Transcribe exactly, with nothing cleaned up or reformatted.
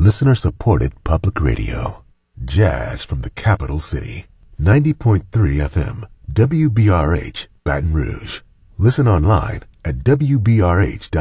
Listener-supported public radio. Jazz from the capital city. ninety point three F M, W B R H, Baton Rouge. Listen online at W B R H dot